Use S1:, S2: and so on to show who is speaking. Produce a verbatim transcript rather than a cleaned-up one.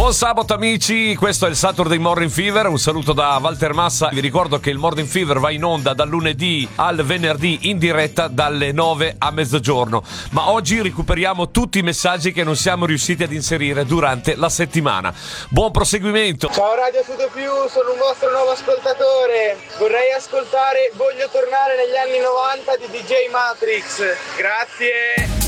S1: Buon sabato amici, questo è il Saturday Morning Fever, un saluto da Walter Massa. Vi ricordo che il Morning Fever va in onda dal lunedì al venerdì in diretta dalle nove a mezzogiorno, ma oggi recuperiamo tutti i messaggi che non siamo riusciti ad inserire durante la settimana. Buon proseguimento.
S2: Ciao Radio Studio Più, sono un vostro nuovo ascoltatore. Vorrei ascoltare Voglio tornare negli anni novanta di D J Matrix. Grazie.